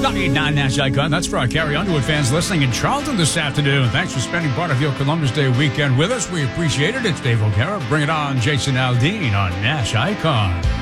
98.9 Nash Icon. That's for our Carrie Underwood fans listening in Charlton this afternoon. Thanks for spending part of your Columbus Day weekend with us. We appreciate it. It's Dave O'Gara. Bring it on, Jason Aldean on Nash Icon.